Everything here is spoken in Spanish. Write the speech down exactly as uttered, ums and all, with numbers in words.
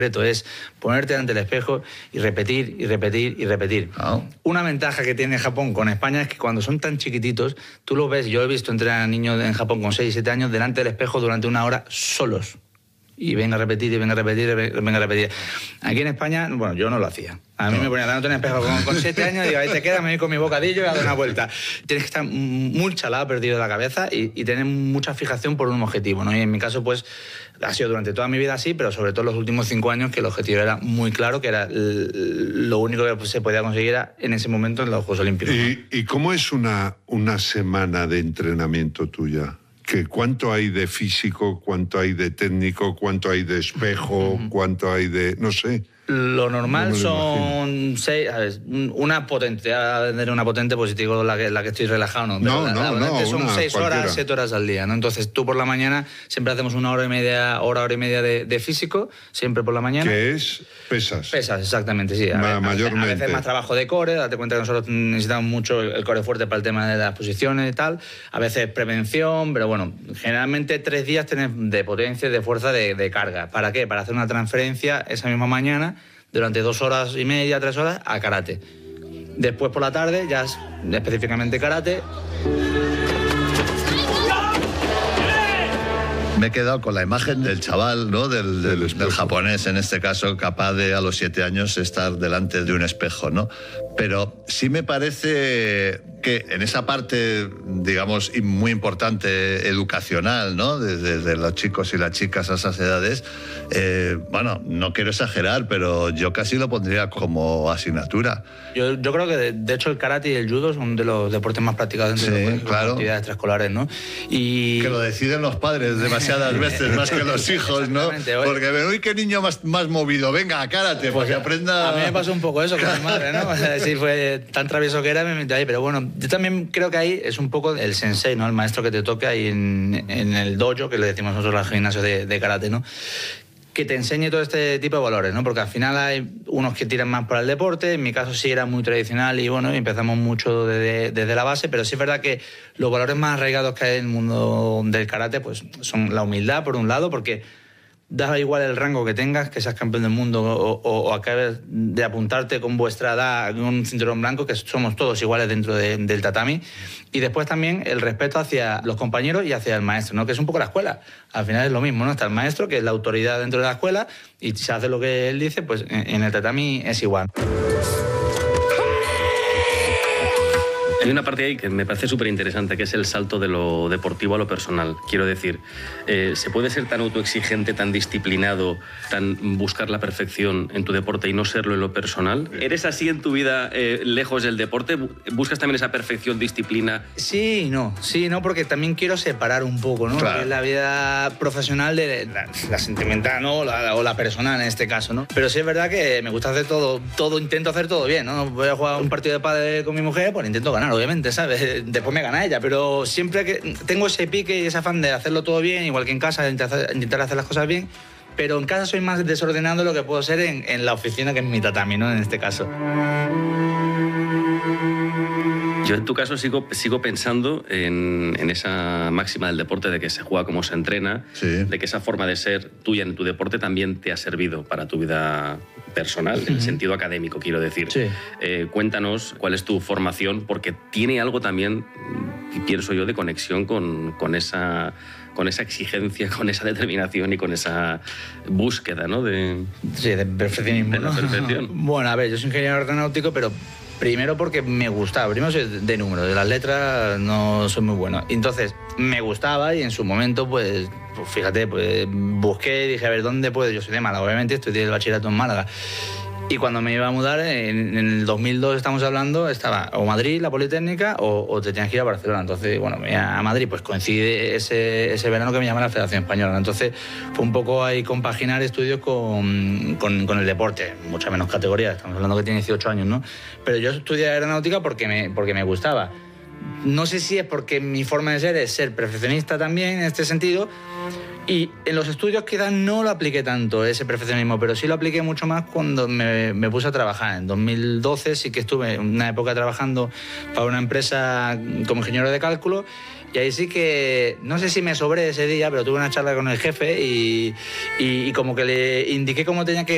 secreto es ponerte ante el espejo y repetir y repetir y repetir. Oh. Una ventaja que tiene Japón con España es que cuando son tan chiquititos, tú lo ves, yo he visto entrenar a niños en Japón con seis, siete años delante del espejo durante una hora solos. Y venga a repetir, y venga a repetir, y venga a repetir. Aquí en España, bueno, yo no lo hacía. A mí no. me ponía delante en el espejo con, con siete años y digo, ahí te quedas, me voy con mi bocadillo y a dar una vuelta. Tienes que estar muy chalado, perdido de la cabeza y, y tener mucha fijación por un objetivo, ¿no? Y en mi caso, pues, ha sido durante toda mi vida así, pero sobre todo los últimos cinco años que el objetivo era muy claro, que era lo único que se podía conseguir era, en ese momento en los Juegos Olímpicos. ¿Y, ¿y cómo es una, una semana de entrenamiento tuya? ¿Que ¿Cuánto hay de físico, cuánto hay de técnico, cuánto hay de espejo, cuánto hay de... no sé? Lo normal no son seis, a ver, una potente, a tener una potente, pues te digo la que, la que estoy relajado, ¿no? Pero no, la, no, la no, son seis horas, siete horas al día, ¿no? Entonces tú por la mañana siempre hacemos una hora y media, hora, hora y media de, de físico, siempre por la mañana. ¿Qué es? Pesas. Pesas, exactamente, sí. A, Ma, ver, mayormente. A veces más trabajo de core, date cuenta que nosotros necesitamos mucho el core fuerte para el tema de las posiciones y tal. A veces prevención, pero bueno, generalmente tres días tenés de potencia y de fuerza de, de carga. ¿Para qué? Para hacer una transferencia esa misma mañana durante dos horas y media, tres horas, a karate. Después por la tarde, ya es específicamente karate. Me he quedado con la imagen del chaval, ¿no? Del, del, del japonés, en este caso, capaz de a los siete años estar delante de un espejo, ¿no? Pero sí me parece que en esa parte, digamos, muy importante educacional, ¿no? Desde de, de los chicos y las chicas a esas edades, eh, bueno, no quiero exagerar, pero yo casi lo pondría como asignatura. Yo, yo creo que, de, de hecho, el karate y el judo son de los deportes más practicados entre sí, los claro. actividades extraescolares, ¿no? Y... que lo deciden los padres demasiadas veces, más que los hijos, ¿no? Porque ven, uy, qué niño más, más movido, venga, a karate, pues que aprenda... A mí me pasó un poco eso con mi madre, ¿no? O sea, sí, fue tan travieso que era, me metí ahí, pero bueno, yo también creo que ahí es un poco el sensei, ¿no? El maestro que te toca ahí en, en el dojo, que le decimos nosotros al gimnasio de, de karate, ¿no? Que te enseñe todo este tipo de valores, ¿no? Porque al final hay unos que tiran más por el deporte, en mi caso sí era muy tradicional y bueno, empezamos mucho desde, desde la base, pero sí es verdad que los valores más arraigados que hay en el mundo del karate pues son la humildad, por un lado, porque da igual el rango que tengas, que seas campeón del mundo o, o, o acabes de apuntarte con vuestra edad con un cinturón blanco, que somos todos iguales dentro de, del tatami. Y después también el respeto hacia los compañeros y hacia el maestro, ¿no? Que es un poco la escuela. Al final es lo mismo, ¿no? Está el maestro, que es la autoridad dentro de la escuela, y si se hace lo que él dice, pues en, en el tatami es igual. Hay una parte ahí que me parece súper interesante, que es el salto de lo deportivo a lo personal. Quiero decir, eh, ¿se puede ser tan autoexigente, tan disciplinado, tan buscar la perfección en tu deporte y no serlo en lo personal? ¿Eres así en tu vida, eh, lejos del deporte? ¿Buscas también esa perfección, disciplina? Sí y no, sí y no, porque también quiero separar un poco, ¿no? Claro. La vida profesional de la, la sentimental, ¿no? La, o la personal en este caso, ¿no? Pero sí es verdad que me gusta hacer todo, todo intento hacer todo bien, ¿no? Voy a jugar un partido de pádel con mi mujer, pues intento ganar, obviamente, ¿sabes? Después me gana ella, pero siempre que tengo ese pique y ese afán de hacerlo todo bien, igual que en casa, intentar hacer las cosas bien, pero en casa soy más desordenado de lo que puedo ser en, en la oficina, que es mi tatami, ¿no? En este caso. Yo en tu caso sigo, sigo pensando en, en esa máxima del deporte de que se juega como se entrena, sí. De que esa forma de ser tuya en tu deporte también te ha servido para tu vida personal, uh-huh. En el sentido académico, quiero decir. Sí. Eh, cuéntanos cuál es tu formación, porque tiene algo también, pienso yo, de conexión con, con esa... con esa exigencia, con esa determinación y con esa búsqueda, ¿no? De, sí, de perfeccionismo, de la ¿no? perfección. Bueno, a ver, yo soy ingeniero aeronáutico, pero primero porque me gustaba. Primero soy de números, de las letras no soy muy bueno. Entonces, me gustaba y en su momento, pues, pues fíjate, pues busqué y dije, a ver, ¿dónde puedo? Yo soy de Málaga, obviamente, estudié el bachillerato en Málaga. Y cuando me iba a mudar, en, en el dos mil dos estamos hablando, estaba o Madrid, la Politécnica, o, o te tenías que ir a Barcelona. Entonces, bueno, me iba a Madrid, pues coincide ese, ese verano que me llama la Federación Española. Entonces, fue un poco ahí compaginar estudios con, con, con el deporte, mucha menos categoría, estamos hablando que tiene dieciocho años, ¿no? Pero yo estudié aeronáutica porque me, porque me gustaba. No sé si es porque mi forma de ser es ser perfeccionista también, en este sentido. Y en los estudios quizás no lo apliqué tanto, ese perfeccionismo, pero sí lo apliqué mucho más cuando me, me puse a trabajar. En dos mil doce sí que estuve una época trabajando para una empresa como ingeniero de cálculo, y ahí sí que, no sé si me sobré ese día, pero tuve una charla con el jefe y, y, y como que le indiqué cómo tenía que